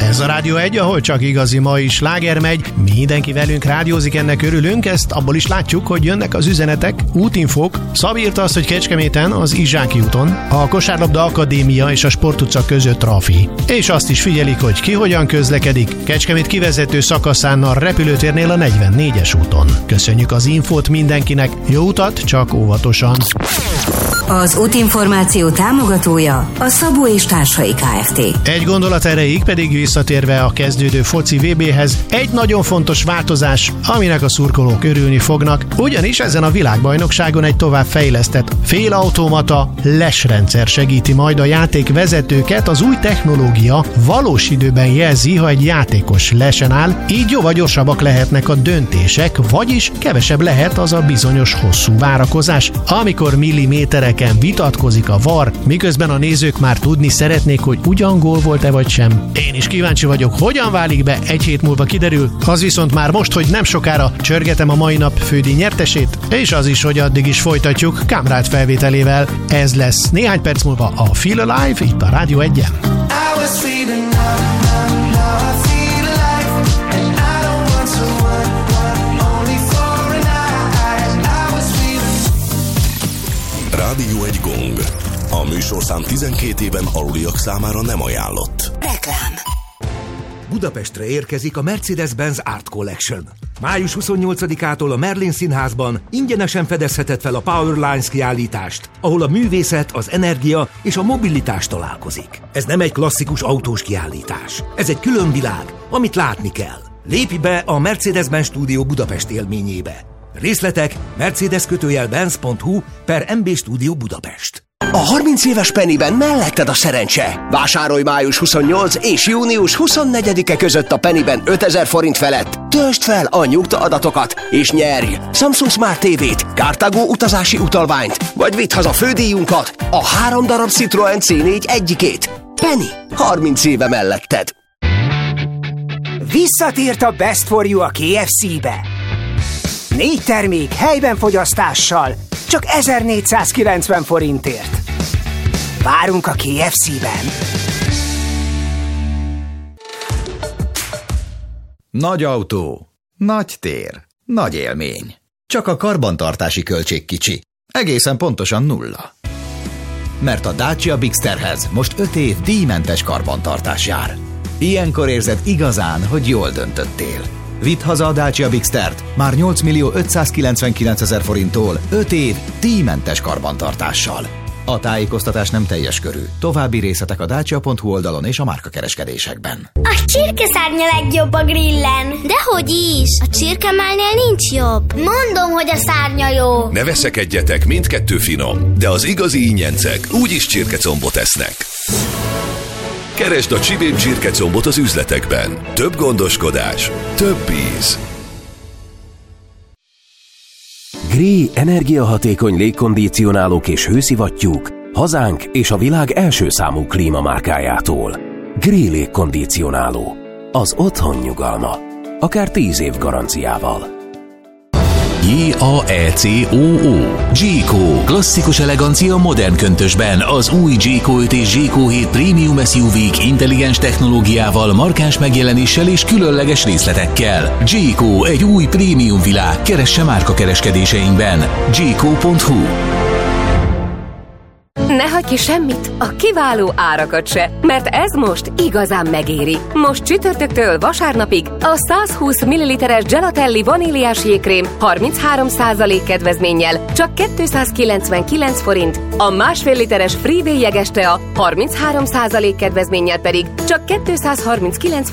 Ez a Rádió 1, ahol csak igazi mai sláger megy. Mindenki velünk rádiózik, ennek örülünk, ezt abból is látjuk, hogy jönnek az üzenetek, útinfók. Szabi írta azt, hogy Kecskeméten, az Izsáki úton a Kosárlabda Akadémia és a Sportutca között trafi. És azt is figyelik, hogy ki hogyan közlekedik Kecskemét kivezető szakaszán a repülőtérnél a 44-es úton. Köszönjük az infót mindenkinek, jó utat, csak óvatosan. Az útinformáció támogatója a Szabó és Társai Kft. Egy gondolat erejéig pedig visszatérve a kezdődő foci VB-hez, egy nagyon fontos változás, aminek a szurkolók örülni fognak, ugyanis ezen a világbajnokságon egy tovább fejlesztett félautomata lesrendszer segíti majd a játékvezetőket. Az új technológia valós időben jelzi, ha egy játékos lesen áll, így jóval gyorsabbak lehetnek a döntések, vagyis kevesebb lehet az a bizonyos hosszú várakozás, amikor millimétereken vitatkozik a VAR, miközben a nézők már tudni szeretnék, hogy ugyan gól volt-e vagy sem. Én is kíváncsi vagyok, hogyan válik be, egy hét múlva kiderül. Az viszont már most, hogy nem sokára csörgetem a mai nap fődíj nyertesét, és az is, hogy addig is folytatjuk Kamrad felvételével. Ez lesz néhány perc múlva a Feel Alive itt a Rádió 1-en. Rádió 1 Gong. A műsorszám 12 éven aluliak számára nem ajánlott. Reklám. Budapestre érkezik a Mercedes-Benz Art Collection. Május 28-ától a Merlin Színházban ingyenesen fedezheted fel a Powerlines kiállítást, ahol a művészet, az energia és a mobilitás találkozik. Ez nem egy klasszikus autós kiállítás. Ez egy külön világ, amit látni kell. Lépj be a Mercedes-Benz Stúdió Budapest élményébe. Részletek mercedes-benz.hu/MB Studio Budapest. A 30 éves Pennyben melletted a szerencse. Vásárolj május 28 és június 24-e között a Pennyben 5000 forint felett. Töltsd fel a nyugtaadatokat és nyerj Samsung Smart TV-t, Cartago utazási utalványt, vagy vidd haza fődíjunkat, a 3 darab Citroen C4 egyikét. Penny, 30 éve melletted. Visszatért a Best for You a KFC-be. 4 termék helyben fogyasztással, csak 1490 forintért. Várunk a KFC-ben. Nagy autó, nagy tér, nagy élmény. Csak a karbantartási költség kicsi. Egészen pontosan 0. Mert a Dacia Bigsterhez most 5 év díjmentes karbantartás jár. Ilyenkor érzed igazán, hogy jól döntöttél. Vidd haza a Dacia Bigstert már 8.599.000 forinttól 5 év díjmentes karbantartással. A tájékoztatás nem teljes körű. További részletek a dacia.hu oldalon és a márkakereskedésekben. A csirkeszárnya legjobb a grillen. Dehogy is! A csirkemálnél nincs jobb. Mondom, hogy a szárnya jó. Ne veszekedjetek, mindkettő finom, de az igazi ingyencek úgyis csirkecombot esznek. Keresd a Csibém csirkecombot az üzletekben. Több gondoskodás, több íz. Gree energiahatékony légkondicionálók és hőszivattyúk hazánk és a világ első számú klímamárkájától. Gree légkondicionáló. Az otthon nyugalma. Akár 10 év garanciával. J-A-E-C-O-O G-Co. Klasszikus elegancia modern köntösben. Az új G-Co 5 és G-Co 7 Premium SUV-k intelligens technológiával, markáns megjelenéssel és különleges részletekkel. G-Co, egy új prémium világ. Keresse márkakereskedéseinkben. G-Co.hu. Ne hagyj ki semmit, a kiváló árakat se, mert ez most igazán megéri. Most csütörtöktől vasárnapig a 120 ml-es Gelatelli vaníliás jégkrém 33% kedvezménnyel csak 299 forint, a 1,5 literes Freeway jeges tea 33% kedvezménnyel pedig csak 239